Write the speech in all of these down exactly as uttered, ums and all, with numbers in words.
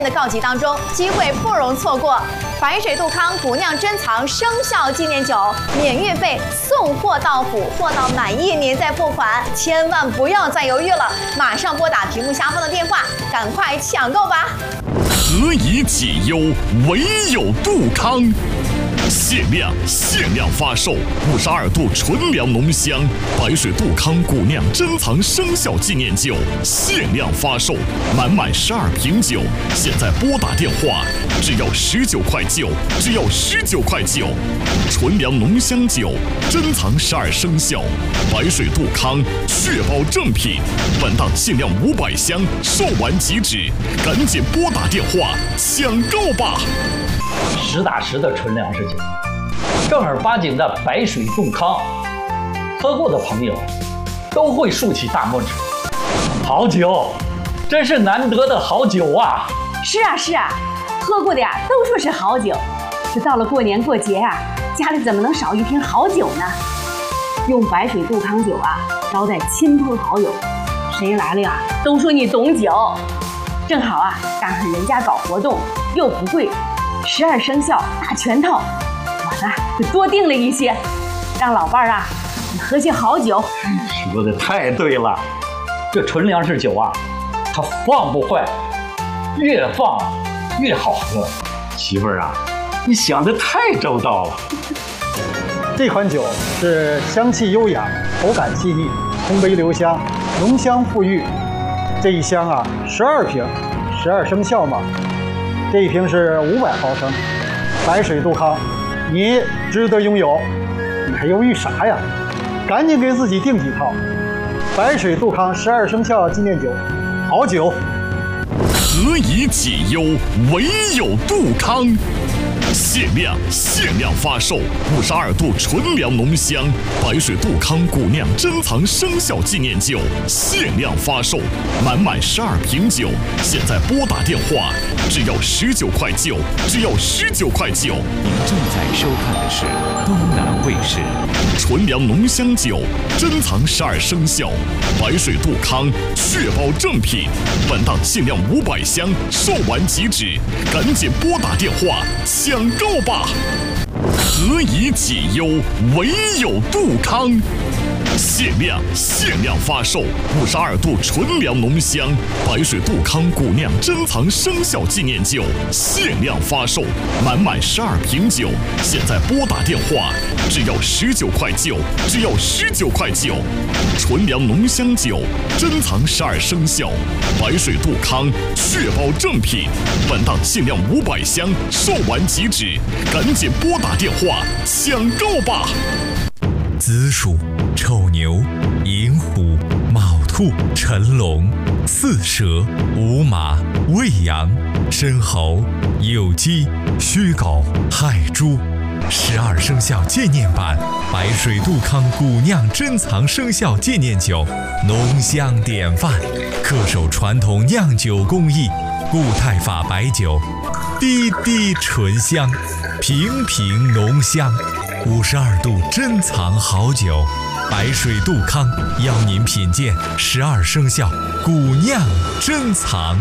的告急当中，机会不容错过。白水杜康古酿珍藏生肖纪念酒，免运费送货到府，货到满意您再付款，千万不要再犹豫了，马上拨打屏幕下方的电话，赶快抢购吧！ 何以解忧，唯有杜康。限量限量发售五十二度纯粮浓香白水杜康古酿珍藏生肖纪念酒，限量发售，满满十二瓶酒，现在拨打电话，只要十九块九，只要十九块九。纯粮浓香酒，珍藏十二生肖，白水杜康，确保正品。本档限量五百箱，售完即止，赶紧拨打电话抢购吧！ 实打实的纯粮食酒，正儿八经的白水杜康，喝过的朋友都会竖起大拇指。好酒，真是难得的好酒啊！ 是啊是啊，喝过的呀都说是好酒，这到了过年过节啊，家里怎么能少一瓶好酒呢？用白水杜康酒啊招待亲朋好友，谁来了呀都说你懂酒。正好啊赶上人家搞活动，又不贵，十二生肖大全套，我呢就多订了一些，让老伴儿啊喝些好酒。 说的太对了，这纯粮食酒啊，它放不坏，越放越好喝。媳妇儿啊，你想的太周到了。 这款酒是香气优雅，口感细腻，烘焙留香，浓香馥郁。这一箱啊，十二瓶，十二生肖嘛。这一瓶是五百毫升，白水杜康，你值得拥有，你还犹豫啥呀？赶紧给自己订几套。白水杜康十二生肖纪念酒，好酒。 何以解忧，唯有杜康。限量限量发售五十二度纯粮浓香白水杜康古酿珍藏生肖纪念酒，限量发售，满满十二瓶酒，现在拨打电话，只要十九块九，只要十九块九。 您正在收看的是东南卫视。 纯粮浓香酒，珍藏十二生肖，白水杜康，确保正品。本档限量五百箱，售完即止，赶紧拨打电话抢购吧！何以解忧，唯有杜康。限量限量发售五十二度纯粮浓香白水杜康古酿珍藏生肖纪念酒，限量发售，满满十二瓶酒，现在拨打电话，只要十九块九，只要十九块九。纯粮浓香酒，珍藏十二生肖，白水杜康，确保正品。本档限量五百箱，售完即止，赶紧拨打电话抢购吧！ 子鼠、丑牛、寅虎、卯兔、辰龙、巳蛇、午马、未羊、申猴、酉鸡、戌狗、亥猪。十二生肖纪念版白水杜康古酿珍藏生肖纪念酒，浓香典范，恪守传统酿酒工艺，固态法白酒，滴滴醇香，瓶瓶浓香。五十二度珍藏好酒，白水杜康邀您品鉴十二生肖古酿珍藏。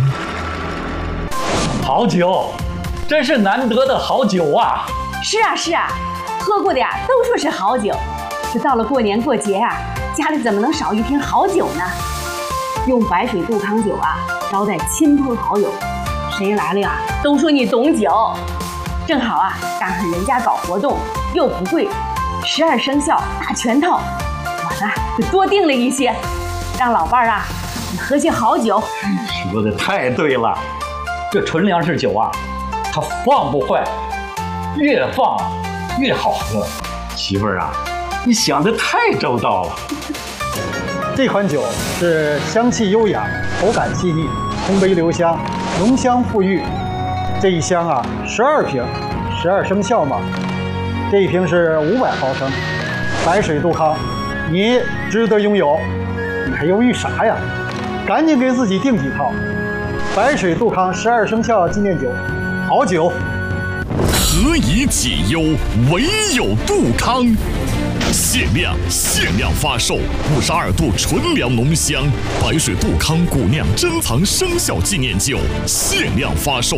好酒，真是难得的好酒啊！ 是啊是啊，喝过的呀都说是好酒，这到了过年过节啊，家里怎么能少一瓶好酒呢？用白水杜康酒啊招待亲朋好友，谁来了呀都说你懂酒。正好啊赶上人家搞活动，又不贵，十二生肖大全套，我呢就多订了一些，让老伴儿啊喝些好酒。 说的太对了，这纯粮食酒啊，它放不坏，越放越好喝。媳妇儿啊，你想的太周到了。 这款酒是香气优雅，口感细腻，烘焙留香，浓香馥郁。这一箱啊，十二瓶，十二生肖嘛。这一瓶是五百毫升，白水杜康，你值得拥有，你还犹豫啥呀？赶紧给自己订几套。白水杜康十二生肖纪念酒，好酒。 何以解忧，唯有杜康。限量限量发售五十二度纯粮浓香白水杜康古酿珍藏生肖纪念酒，限量发售，